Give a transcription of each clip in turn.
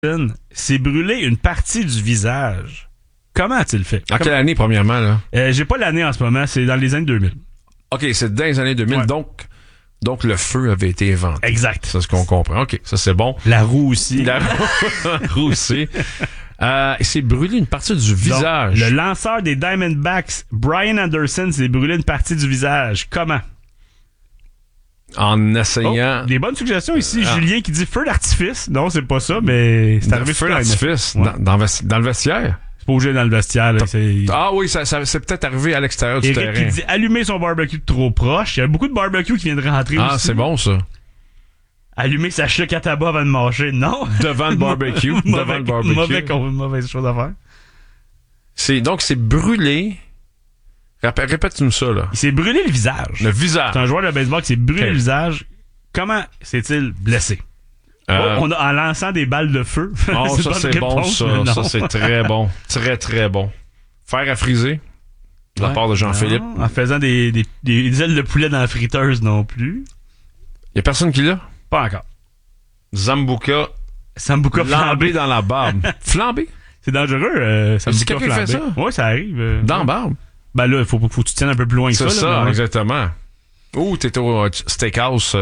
s'est brûlé une partie du visage. Comment a-t-il fait? En quelle année, premièrement, là? J'ai pas l'année en ce moment, c'est dans les années 2000. OK, c'est dans les années 2000, ouais. Donc le feu avait été inventé. Exact. C'est ce qu'on comprend. OK, ça c'est bon. La roue aussi. La roue aussi. Il s'est brûlé une partie du visage. Donc, le lanceur des Diamondbacks, Brian Anderson, s'est brûlé une partie du visage. Comment? En essayant... des bonnes suggestions ici. Julien qui dit feu d'artifice. Non, c'est pas ça, mais c'est arrivé feu d'artifice dans le vestiaire. C'est pas obligé dans le vestiaire. Là, oui, ça c'est peut-être arrivé à l'extérieur du terrain. Eric qui dit allumer son barbecue de trop proche. Il y a beaucoup de barbecues qui viennent de rentrer aussi. Ah, c'est bon ça. Allumer sa chic à tabac avant de manger. Non. Devant le barbecue. Devant le barbecue. Mauvaise chose à faire. Donc, c'est brûlé... Répète-nous ça, là. Il s'est brûlé le visage. Le visage. C'est un joueur de baseball qui s'est brûlé le visage. Comment s'est-il blessé? En lançant des balles de feu. Oh, ça, c'est bon, ça. Ça, c'est très bon. Très, très bon. Fer à friser. De la part de Jean-Philippe. En faisant des ailes de poulet dans la friteuse non plus. Il y a personne qui l'a? Pas encore. Zambuca flambé dans la barbe. Flambé? C'est dangereux. Si quelqu'un fait ça? Oui, ça arrive. Dans la barbe? Ben là, il faut que tu tiennes un peu plus loin que ça. C'est ça, exactement. Ou t'es au steakhouse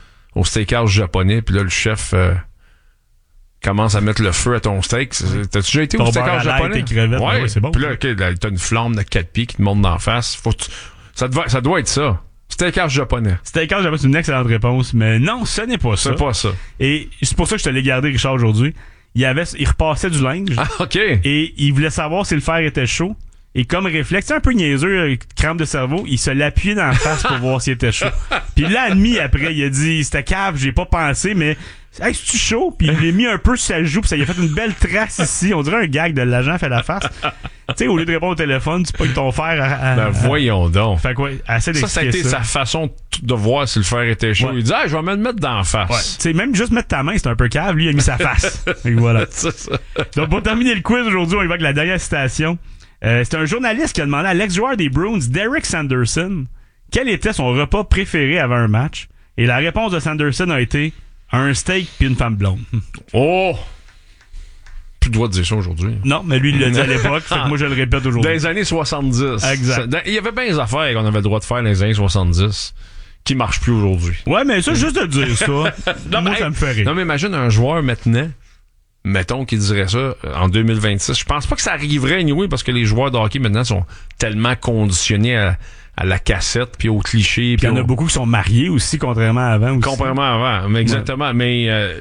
japonais, puis là, le chef commence à mettre le feu à ton steak. T'as-tu déjà été au steakhouse japonais? Ouais, c'est bon. Puis là, t'as une flamme de 4 pieds qui te monte d'en face. Ça doit être ça. Steakhouse japonais. Steakhouse japonais, c'est une excellente réponse, mais non, ce n'est pas ça. C'est pas ça. Et c'est pour ça que je te l'ai gardé, Richard, aujourd'hui. Il repassait du linge. Ah, OK. Et il voulait savoir si le fer était chaud. Et comme réflexe, un peu niaiseux, crampe de cerveau, il se l'appuyait dans la face pour voir s'il était chaud. Puis là, admis après, il a dit, c'était cave, j'ai pas pensé, mais hey, c'est-tu chaud? Puis il l'a mis un peu sur sa joue, puis ça lui a fait une belle trace ici. On dirait un gag de l'agent fait la face. Tu sais, au lieu de répondre au téléphone, tu pognes ton fer Ben voyons donc. Fait quoi, assez d'expliquer ça a été sa façon de voir si le fer était chaud. Ouais. Il dit, je vais me le mettre dans la face. Ouais. Tu sais, même juste mettre ta main, c'est un peu cave. Lui, il a mis sa face. Et voilà. C'est ça. Donc, pour terminer le quiz aujourd'hui, on y va avec la dernière citation. C'est un journaliste qui a demandé à l'ex-joueur des Bruins, Derek Sanderson, quel était son repas préféré avant un match. Et la réponse de Sanderson a été un steak puis une femme blonde. Oh! Plus le droit de dire ça aujourd'hui. Non, mais lui, il l'a dit à l'époque, fait que moi, je le répète aujourd'hui. Dans les années 70. Exact. Il y avait bien des affaires qu'on avait le droit de faire dans les années 70 qui marchent plus aujourd'hui. Ouais, mais ça, juste de dire ça, moi, ça me fait rire. Non, mais imagine un joueur maintenant, mettons qu'il dirait ça en 2026. Je pense pas que ça arriverait anyway parce que les joueurs de hockey maintenant sont tellement conditionnés à la cassette puis aux clichés. Puis il y en a beaucoup qui sont mariés aussi, contrairement à avant. Contrairement à avant, mais exactement. Ouais. Mais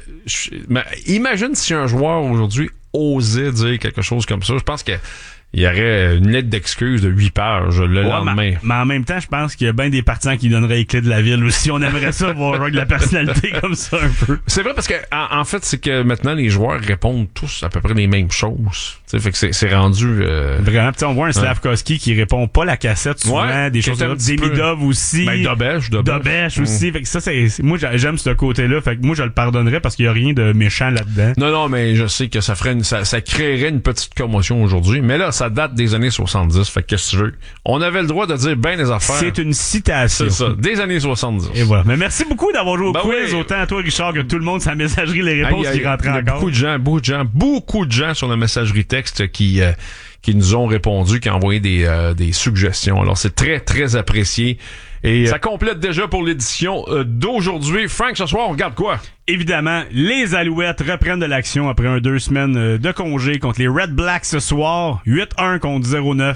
imagine si un joueur aujourd'hui osait dire quelque chose comme ça. Je pense que il y aurait une lettre d'excuse de 8 pages le lendemain. Mais en même temps, je pense qu'il y a bien des partisans qui donneraient les clés de la ville aussi. On aimerait ça voir de la personnalité comme ça un peu. C'est vrai parce que en fait, c'est que maintenant les joueurs répondent tous à peu près les mêmes choses. T'sais, fait que c'est rendu vraiment. On voit un Slavkovski qui répond pas la cassette souvent, des choses comme Demidov aussi. Ben Dobèche aussi. Fait que ça, moi j'aime ce côté-là. Fait que moi je le pardonnerais parce qu'il y a rien de méchant là-dedans. Non, mais je sais que ça créerait une petite commotion aujourd'hui. Mais là, ça date des années 70. Fait que qu'est-ce que tu veux? On avait le droit de dire bien des affaires. C'est une citation. C'est ça, des années 70. Et voilà. Mais merci beaucoup d'avoir joué au quiz, autant à toi, Richard, que tout le monde, sa messagerie, les réponses qui rentraient encore. Beaucoup de gens sur la messagerie texte qui nous ont répondu, qui ont envoyé des suggestions. Alors, c'est très, très apprécié. Et ça complète déjà pour l'édition d'aujourd'hui. Frank, ce soir, on regarde quoi? Évidemment, les Alouettes reprennent de l'action après 2 semaines de congé contre les Red Blacks ce soir. 8-1 contre 0-9.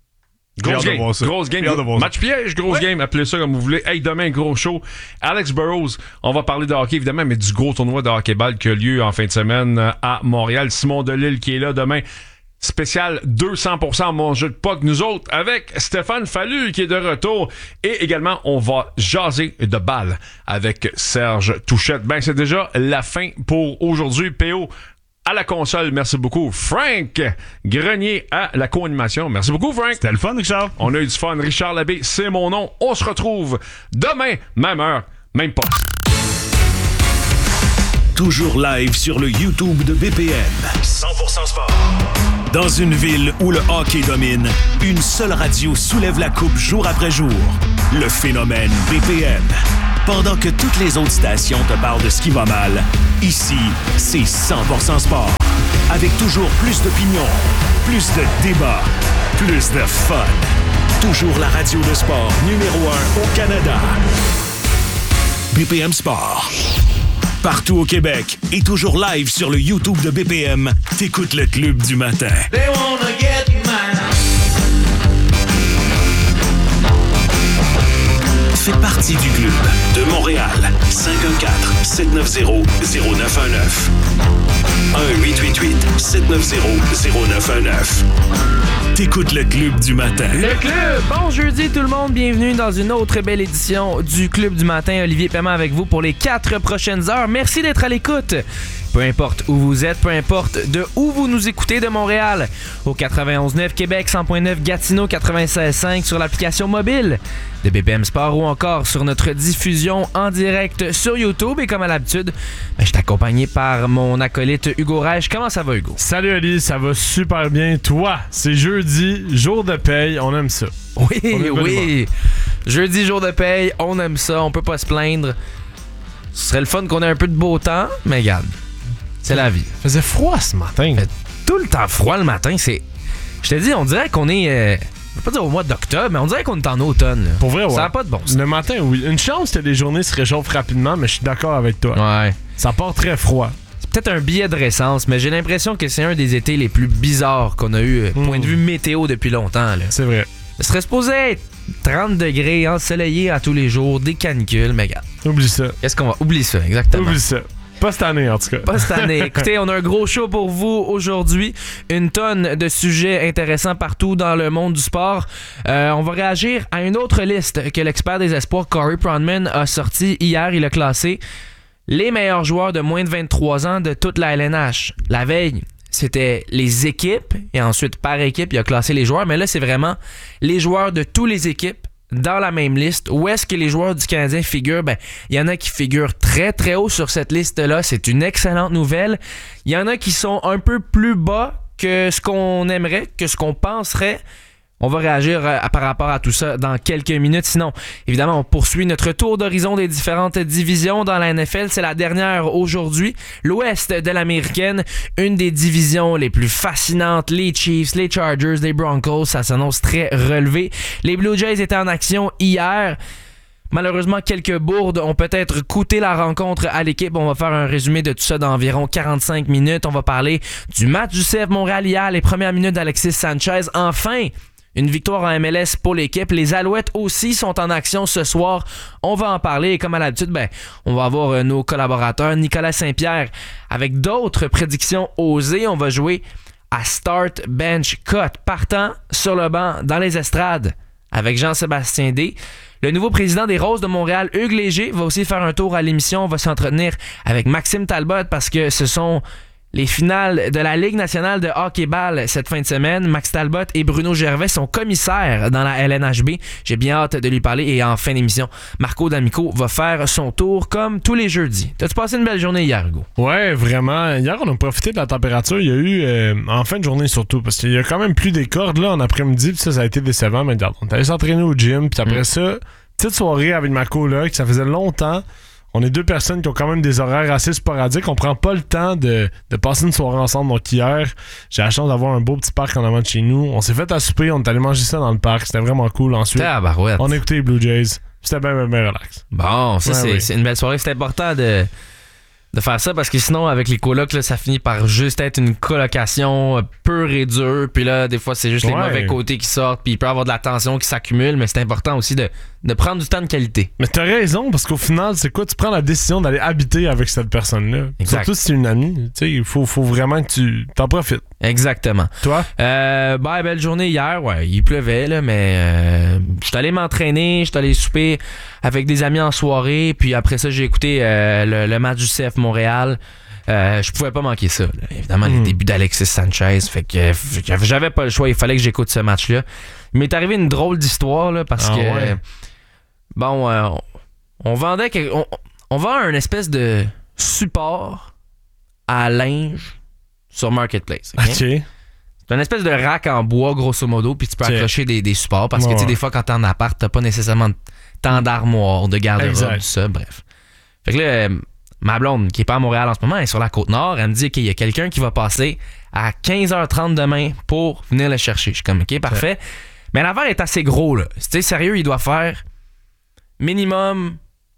Grosse game. Match piège, grosse game. Appelez ça comme vous voulez. Hey, demain, gros show. Alex Burrows. On va parler de hockey, évidemment, mais du gros tournoi de hockey-ball qui a lieu en fin de semaine à Montréal. Simon Delille qui est là demain. Spécial 200% mon jeu de puck, nous autres, avec Stéphane Fallu qui est de retour. Et également, on va jaser de balles avec Serge Touchette. Ben, c'est déjà la fin pour aujourd'hui. PO à la console, merci beaucoup. Frank Grenier à la co-animation. Merci beaucoup, Frank. C'était le fun, Richard. On a eu du fun. Richard Labbé, c'est mon nom. On se retrouve demain, même heure, même poste. Toujours live sur le YouTube de BPM. 100% sport. Dans une ville où le hockey domine, une seule radio soulève la coupe jour après jour. Le phénomène BPM. Pendant que toutes les autres stations te parlent de ce qui va mal, ici, c'est 100% sport. Avec toujours plus d'opinions, plus de débats, plus de fun. Toujours la radio de sport numéro 1 au Canada. BPM Sport. Partout au Québec et toujours live sur le YouTube de BPM, t'écoutes le Club du matin. They wanna get mine. Fais partie du Club de Montréal. 514-790-0919. 1-888-790-0919. T'écoutes le Club du matin. Le Club! Bon jeudi tout le monde, bienvenue dans une autre belle édition du Club du matin. Olivier Paiement avec vous pour les 4 prochaines heures. Merci d'être à l'écoute. Peu importe où vous êtes, peu importe de où vous nous écoutez de Montréal. Au 91.9 Québec, 100.9 Gatineau, 96.5 sur l'application mobile de BPM Sport ou encore sur notre diffusion en direct sur YouTube. Et comme à l'habitude, je suis accompagné par mon acolyte Hugo Reich. Comment ça va, Hugo? Salut Ali, ça va super bien. Toi, c'est jeudi, jour de paye, on aime ça. Oui. Jeudi, jour de paye, on aime ça, on peut pas se plaindre. Ce serait le fun qu'on ait un peu de beau temps, mais regarde, c'est la vie. Il faisait froid ce matin. Fait tout le temps froid le matin, c'est... Je te dis, on dirait qu'on est... je vais pas dire au mois d'octobre, mais on dirait qu'on est en automne. Là. Pour vrai, ouais. Ça n'a pas de bon sens. Le matin, oui. Une chance que les journées se réchauffent rapidement, mais je suis d'accord avec toi. Ouais. Ça part très froid. C'est peut-être un billet de récence, mais j'ai l'impression que c'est un des étés les plus bizarres qu'on a eu, point de vue météo, depuis longtemps. Là. C'est vrai. Ce serait supposé être 30 degrés, ensoleillé à tous les jours, des canicules, mais regarde. Oublie ça. Qu'est-ce qu'on va... Oublie ça, exactement. Oublie ça. Pas cette année, en tout cas. Pas cette année. Écoutez, on a un gros show pour vous aujourd'hui. Une tonne de sujets intéressants partout dans le monde du sport. On va réagir à une autre liste que l'expert des espoirs Corey Pronman a sorti hier. Il a classé les meilleurs joueurs de moins de 23 ans de toute la LNH. La veille, c'était les équipes et ensuite par équipe, il a classé les joueurs. Mais là, c'est vraiment les joueurs de toutes les équipes dans la même liste. Où est-ce que les joueurs du Canadien figurent? Ben, il y en a qui figurent très très haut sur cette liste-là. C'est une excellente nouvelle. Il y en a qui sont un peu plus bas que ce qu'on aimerait, que ce qu'on penserait. On va réagir par rapport à tout ça dans quelques minutes. Sinon, évidemment, on poursuit notre tour d'horizon des différentes divisions dans la NFL. C'est la dernière aujourd'hui. L'ouest de l'américaine, une des divisions les plus fascinantes. Les Chiefs, les Chargers, les Broncos, ça s'annonce très relevé. Les Blue Jays étaient en action hier. Malheureusement, quelques bourdes ont peut-être coûté la rencontre à l'équipe. On va faire un résumé de tout ça dans environ 45 minutes. On va parler du match du CF Montréal hier, les premières minutes d'Alexis Sanchez. Enfin, une victoire en MLS pour l'équipe. Les Alouettes aussi sont en action ce soir. On va en parler. Et comme à l'habitude, on va avoir nos collaborateurs Nicolas Saint-Pierre avec d'autres prédictions osées. On va jouer à Start, Bench, Cut, partant sur le banc dans les estrades avec Jean-Sébastien D. Le nouveau président des Roses de Montréal, Hugues Léger, va aussi faire un tour à l'émission. On va s'entretenir avec Maxime Talbot parce que ce sont les finales de la Ligue nationale de hockey-ball cette fin de semaine. Max Talbot et Bruno Gervais sont commissaires dans la LNHB. J'ai bien hâte de lui parler. Et en fin d'émission, Marco D'Amico va faire son tour comme tous les jeudis. T'as-tu passé une belle journée hier, Hugo? Ouais, vraiment. Hier, on a profité de la température. Il y a eu, en fin de journée surtout, parce qu'il y a quand même plus des cordes là en après-midi. Puis ça a été décevant. Mais regarde, on est allé s'entraîner au gym. Puis après ça, petite soirée avec ma coloc. Ça faisait longtemps. On est deux personnes qui ont quand même des horaires assez sporadiques. On prend pas le temps de passer une soirée ensemble. Donc hier, j'ai la chance d'avoir un beau petit parc en avant de chez nous. On s'est fait à souper, on est allé manger ça dans le parc. C'était vraiment cool. Ensuite, on a écouté les Blue Jays. C'était bien relax. Bon, ça c'est une belle soirée. C'est important de faire ça parce que sinon, avec les colocs, là, ça finit par juste être une colocation pure et dure. Puis là, des fois, c'est juste les mauvais côtés qui sortent. Puis il peut y avoir de la tension qui s'accumule. Mais c'est important aussi de prendre du temps de qualité. Mais t'as raison, parce qu'au final, c'est quoi? Tu prends la décision d'aller habiter avec cette personne-là. Exact. Surtout si c'est une amie. Tu sais, il faut vraiment que tu t'en profites. Exactement. Toi? Belle journée hier. Ouais, il pleuvait, là, mais je suis allé m'entraîner, je suis allé souper avec des amis en soirée. Puis après ça, j'ai écouté le match du CF Montréal. Je pouvais pas manquer ça. Là. Évidemment, les débuts d'Alexis Sanchez. Fait que j'avais pas le choix. Il fallait que j'écoute ce match-là. Il m'est arrivé une drôle d'histoire là, parce que on vendait on vend un espèce de support à linge sur Marketplace. Okay? OK. C'est une espèce de rack en bois, grosso modo, puis tu peux accrocher des supports parce que tu sais, des fois, quand t'es en appart, t'as pas nécessairement tant d'armoires, de garde-robe, tout ça, bref. Fait que là, ma blonde, qui est pas à Montréal en ce moment, elle est sur la Côte-Nord, elle me dit qu'il y a quelqu'un qui va passer à 15h30 demain pour venir le chercher. Je suis comme, OK, parfait. Mais l'affaire est assez gros, là. Tu sais, sérieux, il doit faire minimum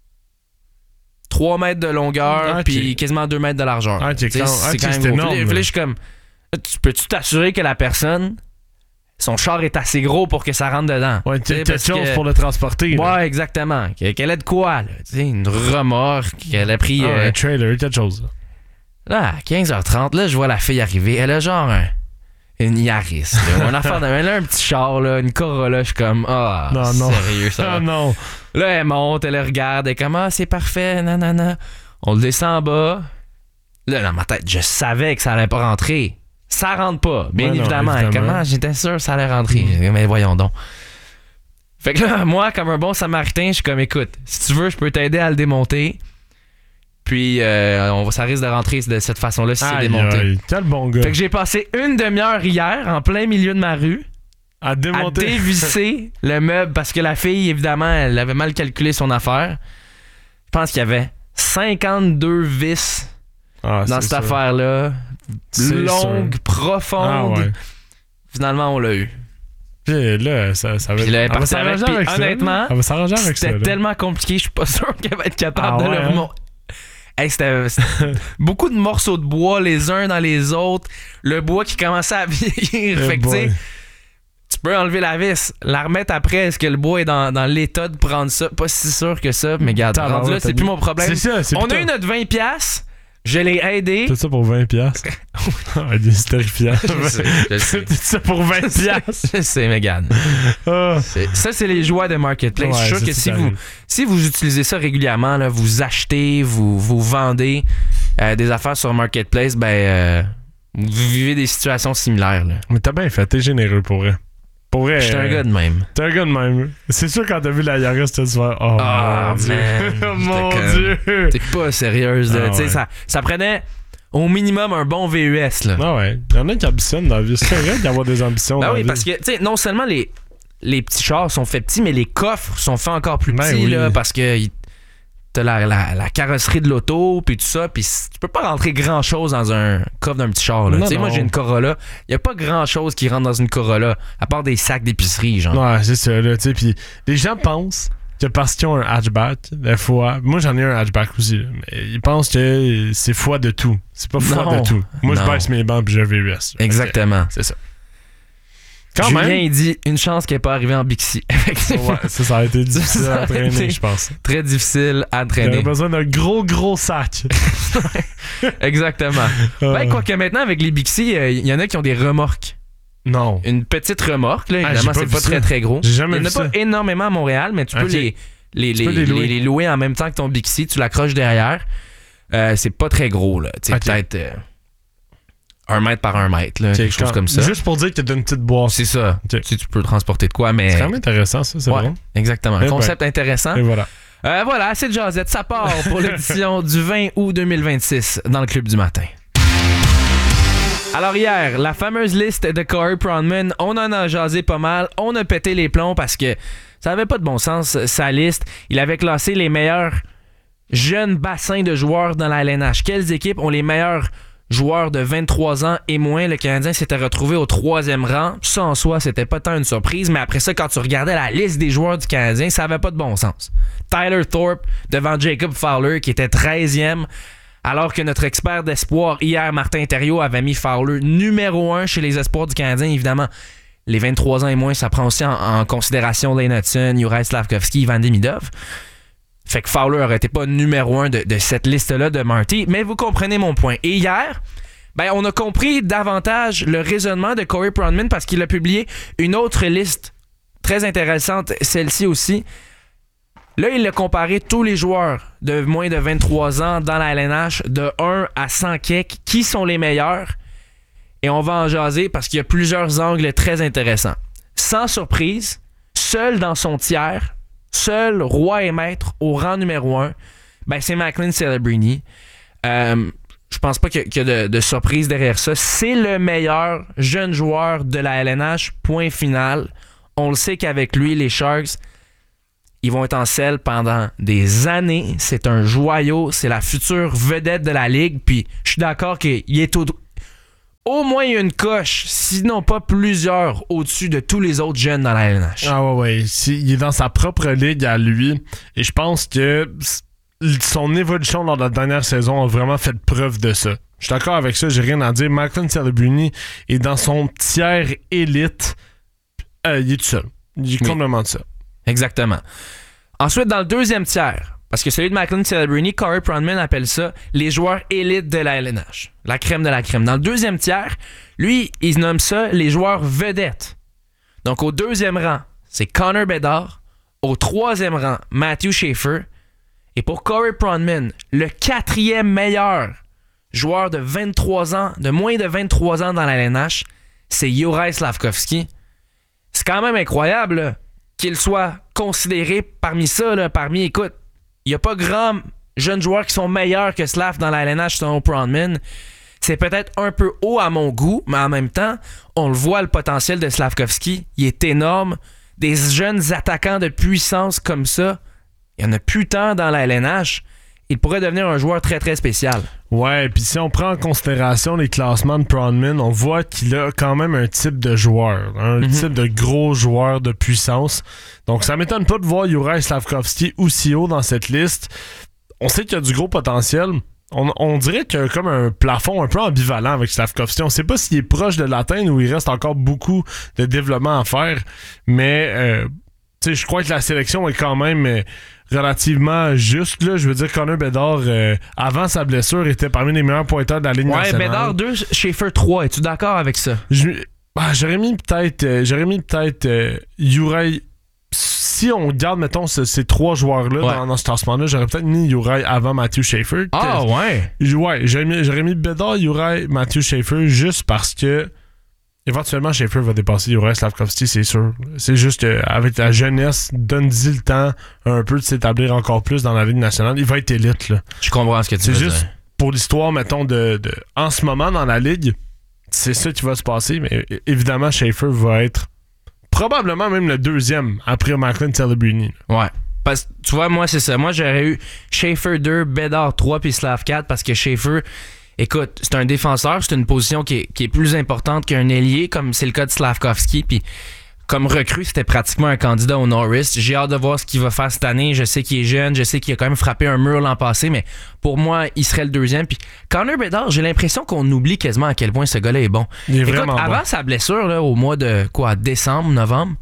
3 mètres de longueur puis quasiment 2 mètres de largeur. C'est quand même gros. Énorme. Puis là, je suis comme, peux-tu t'assurer que la personne, son char est assez gros pour que ça rentre dedans? Ouais, quelque chose pour le transporter. Ouais, là. Exactement. Qu'elle ait de quoi, là. Une remorque, qu'elle a pris... un trailer, quelque chose. Là, à 15h30, là, je vois la fille arriver. Elle a genre une Yaris, là, une affaire elle a un petit char, là, une Corolla. Je suis comme, sérieux, ça. Non. Là, elle monte, elle regarde, elle est comme, c'est parfait, nanana. On le descend en bas. Là, dans ma tête, je savais que ça allait pas rentrer. Ça rentre pas, bien évidemment. Comment j'étais sûr que ça allait rentrer? Mais voyons donc. Fait que là, moi, comme un bon samaritain, je suis comme, écoute, si tu veux, je peux t'aider à le démonter. Puis, ça risque de rentrer de cette façon-là si c'est démonté. Quel bon gars. Fait que j'ai passé une demi-heure hier, en plein milieu de ma rue, à dévisser le meuble parce que la fille, évidemment, elle avait mal calculé son affaire. Je pense qu'il y avait 52 vis dans cette affaire-là. Longue, profonde. Ouais. Finalement, on l'a eu. Puis là, ça va s'arranger avec ça. Honnêtement, ça va s'arranger avec ça. C'était tellement compliqué, je suis pas sûr qu'elle va être capable de le remonter. Hey, c'était beaucoup de morceaux de bois les uns dans les autres. Le bois qui commençait à vieillir. Fait que tu peux enlever la vis, la remettre après. Est-ce que le bois est dans l'état de prendre ça? Pas si sûr que ça, mais regarde, rendu là, c'est plus mon problème. On a eu notre 20$. Je l'ai aidé. Tout ça pour 20$. C'est terrifiant. Je sais. Tout ça pour 20$. Je sais, mais regarde. Ça, c'est les joies de Marketplace. Je suis sûr que si vous utilisez ça régulièrement, là, vous achetez, vous vendez des affaires sur Marketplace, vous vivez des situations similaires. Là. Mais t'as bien fait, t'es généreux pour vrai. Pour vrai. J'étais un gars de même. T'es un gars de même. C'est sûr, quand t'as vu la Yaris, t'as dû faire mon Dieu. Mon Dieu. T'es pas sérieuse. Ça prenait au minimum un bon VUS. Là. Ah ouais. Il y en a qui ambitionnent dans la vie. C'est vrai d'avoir des ambitions dans la vie. Parce que non seulement les petits chars sont faits petits, mais les coffres sont faits encore plus petits là, parce que t'as la carrosserie de l'auto, puis tout ça, puis tu peux pas rentrer grand-chose dans un coffre d'un petit char. Là. Moi, j'ai une Corolla. Il y a pas grand-chose qui rentre dans une Corolla, à part des sacs d'épicerie, genre. Ouais, c'est ça, là, tu sais, puis les gens pensent que parce qu'ils ont un hatchback, des fois... Moi, j'en ai un hatchback aussi, là, mais ils pensent que c'est foi de tout. C'est pas foi de tout. Moi, je baisse mes bancs, puis je VUS. Exactement, c'est ça. Julien, il dit une chance qu'elle n'est pas arrivée en Bixi. Ouais, ça a été difficile à entraîner, je pense. Très difficile à entraîner. Il aurait besoin d'un gros sac. Exactement. Quoique maintenant, avec les Bixi, il y en a qui ont des remorques. Non. Une petite remorque, là, évidemment, c'est pas très gros. J'ai jamais vu ça. Il n'y en a pas énormément à Montréal, mais tu peux les louer en même temps que ton Bixi. Tu l'accroches derrière. C'est pas très gros, là. Peut-être 1 mètre par 1 mètre, là, quelque chose comme ça. Juste pour dire que t'as une petite boîte. C'est ça. Tu peux transporter de quoi, mais... C'est quand même intéressant, ça, c'est vrai. Exactement. Concept intéressant. Et voilà. Voilà, assez de jasette. Ça part pour l'édition du 20 août 2026 dans le Club du matin. Alors hier, la fameuse liste de Corey Pronman, on en a jasé pas mal. On a pété les plombs parce que ça avait pas de bon sens, sa liste. Il avait classé les meilleurs jeunes bassins de joueurs dans la LNH. Quelles équipes ont les meilleurs joueurs de 23 ans et moins? Le Canadien s'était retrouvé au 3e rang. Ça, en soi, c'était pas tant une surprise, mais après ça, quand tu regardais la liste des joueurs du Canadien, ça avait pas de bon sens. Tyler Thorpe devant Jacob Fowler, qui était 13e, alors que notre expert d'espoir, hier, Martin Thériault, avait mis Fowler numéro 1 chez les espoirs du Canadien. Évidemment, les 23 ans et moins, ça prend aussi en considération Lane Hutson, Juraj Slafkovský, Ivan Demidov. Fait que Fowler n'aurait été pas numéro 1 de cette liste-là de Marty, mais vous comprenez mon point. Et hier, on a compris davantage le raisonnement de Corey Pronman parce qu'il a publié une autre liste très intéressante, celle-ci aussi. Là, il a comparé tous les joueurs de moins de 23 ans dans la LNH de 1 à 100 kek. Qui sont les meilleurs? Et on va en jaser parce qu'il y a plusieurs angles très intéressants. Sans surprise, seul dans son tiers, seul roi et maître au rang numéro 1, c'est Macklin Celebrini. Je pense pas qu'il y a de surprise derrière ça. C'est le meilleur jeune joueur de la LNH, point final. On le sait qu'avec lui, les Sharks, Ils vont être en selle pendant des années. C'est un joyau. C'est la future vedette de la Ligue. Puis je suis d'accord qu'il est au moins une coche, sinon pas plusieurs, au-dessus de tous les autres jeunes dans la LNH. Ah ouais. Il est dans sa propre ligue à lui. Et je pense que son évolution lors de la dernière saison a vraiment fait preuve de ça. Je suis d'accord avec ça, j'ai rien à dire. Macklin Celebrini est dans son tiers élite. Il est tout seul. Il est complètement tout seul. Exactement. Ensuite, dans le deuxième tiers, parce que celui de Macklin Celebrini, Corey Pronman appelle ça les joueurs élites de la LNH. La crème de la crème. Dans le deuxième tiers, lui, il nomme ça les joueurs vedettes. Donc, au deuxième rang, c'est Connor Bedard. Au troisième rang, Matthew Schaefer. Et pour Corey Pronman, le quatrième meilleur joueur de 23 ans, de moins de 23 ans dans la LNH, c'est Juraj Slafkovský. C'est quand même incroyable là, qu'il soit considéré parmi ça, là, écoute, il n'y a pas grand jeunes joueurs qui sont meilleurs que Slav dans la LNH selon Pronman. C'est peut-être un peu haut à mon goût, mais en même temps, on le voit, le potentiel de Slafkovský, il est énorme. Des jeunes attaquants de puissance comme ça, il n'y en a plus tant dans la LNH. Il pourrait devenir un joueur très, très spécial. Ouais, puis si on prend en considération les classements de Pronman, on voit qu'il a quand même un type de joueur, un type de gros joueur de puissance. Donc, ça m'étonne pas de voir Juraj Slafkovský aussi haut dans cette liste. On sait qu'il y a du gros potentiel. On dirait qu'il y a comme un plafond un peu ambivalent avec Slafkovský. On sait pas s'il est proche de l'atteindre ou il reste encore beaucoup de développement à faire. Mais, tu sais, je crois que la sélection est quand même relativement juste. Là. Je veux dire, Connor Bedard, avant sa blessure, était parmi les meilleurs pointeurs de la Ligue nationale. Ouais, Bedard 2, Schaefer 3. Es-tu d'accord avec ça? J'aurais mis peut-être Juraj. Si on regarde, mettons, ces trois joueurs-là dans ce classement-là, j'aurais peut-être mis Juraj avant Matthew Schaefer. Ah, ouais? Ouais, j'aurais mis Bedard, Juraj, Matthew Schaefer juste parce que éventuellement, Schaefer va dépasser Juraj Slafkovský, c'est sûr. C'est juste qu'avec la jeunesse, donne-y le temps un peu de s'établir encore plus dans la Ligue nationale. Il va être élite, là. Je comprends ce que tu veux dire. C'est juste pour l'histoire, mettons, en ce moment dans la Ligue, c'est ça qui va se passer, mais évidemment, Schaefer va être probablement même le deuxième après Macklin Celebrini. Ouais. Parce que, tu vois, moi, c'est ça. Moi, j'aurais eu Schaefer 2, Bedard 3 puis Slav 4 parce que Schaefer, écoute, c'est un défenseur, c'est une position qui est plus importante qu'un ailier, comme c'est le cas de Slafkovský. Puis comme recrue, c'était pratiquement un candidat au Norris. J'ai hâte de voir ce qu'il va faire cette année. Je sais qu'il est jeune, je sais qu'il a quand même frappé un mur l'an passé, mais pour moi, il serait le deuxième. Puis Connor Bedard, j'ai l'impression qu'on oublie quasiment à quel point ce gars-là est bon. Il est vraiment avant bon. sa blessure, là, au mois de décembre, novembre,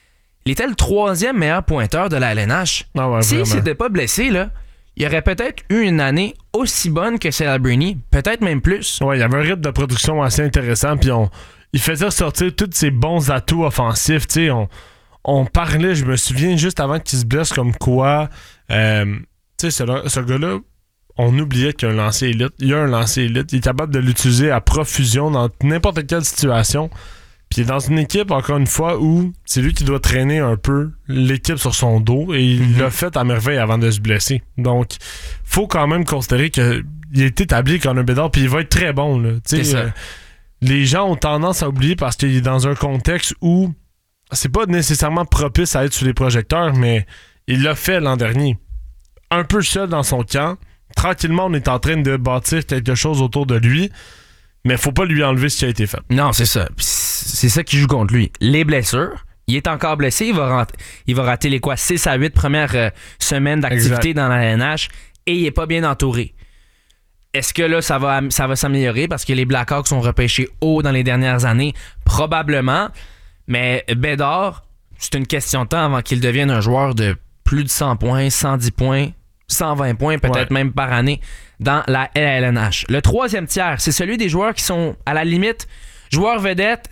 il était le troisième meilleur pointeur de la LNH. Ah ouais, s'il s'était pas blessé, là, il aurait peut-être eu une année aussi bonne que Celebrini, peut-être même plus. Ouais, il y avait un rythme de production assez intéressant, puis il faisait ressortir tous ses bons atouts offensifs. Tu sais, on parlait, je me souviens juste avant qu'il se blesse, comme quoi, tu sais, ce gars-là, on oubliait qu'il y a un lancer élite. Il y a un lancer élite. Il est capable de l'utiliser à profusion dans n'importe quelle situation. Puis il est dans une équipe, encore une fois, où c'est lui qui doit traîner un peu l'équipe sur son dos, et il l'a fait à merveille avant de se blesser. Donc, faut quand même considérer qu'il est établi Connor Bedard, puis il va être très bon. Là. C'est ça. Les gens ont tendance à oublier parce qu'il est dans un contexte où c'est pas nécessairement propice à être sous les projecteurs, mais il l'a fait l'an dernier. Un peu seul dans son camp. Tranquillement, on est en train de bâtir quelque chose autour de lui. Mais faut pas lui enlever ce qui a été fait. Non, c'est ça. C'est ça qui joue contre lui. Les blessures. Il est encore blessé. Il va rater les 6 à 8 premières semaines d'activité dans la LNH et il est pas bien entouré. Est-ce que là, ça va s'améliorer parce que les Blackhawks sont repêchés haut dans les dernières années? Probablement. Mais Bedard, c'est une question de temps avant qu'il devienne un joueur de plus de 100 points, 110 points, 120 points, peut-être même par année dans la LNH. Le troisième tiers, c'est celui des joueurs qui sont à la limite joueurs vedettes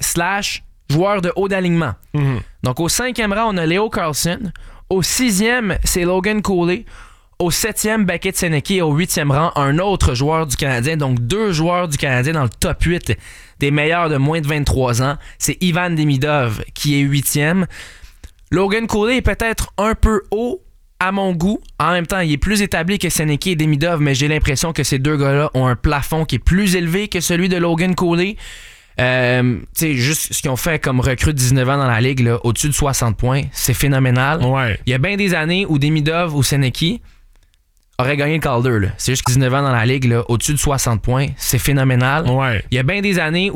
/ joueurs de haut d'alignement. Donc au 5e rang, on a Leo Carlson. Au 6e, c'est Logan Cooley. Au 7e, Beckett Senecki. Au 8e rang, un autre joueur du Canadien. Donc 2 joueurs du Canadien dans le top 8 des meilleurs de moins de 23 ans. C'est Ivan Demidov qui est 8e. Logan Cooley est peut-être un peu haut à mon goût. En même temps, il est plus établi que Senecki et Demidov, mais j'ai l'impression que ces deux gars-là ont un plafond qui est plus élevé que celui de Logan Cooley. Juste ce qu'ils ont fait comme recrue de 19 ans dans la ligue, là, au-dessus de 60 points, c'est phénoménal. Ouais. Il y a bien des années où Demidov ou Seneki auraient gagné le Calder. C'est juste que 19 ans dans la ligue, là, au-dessus de 60 points, c'est phénoménal. Ouais. Il y a bien des années où